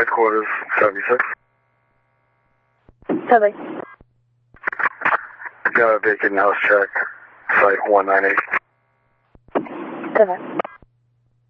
Headquarters 76. Totally. Got a vacant house check, site 198. Go ahead.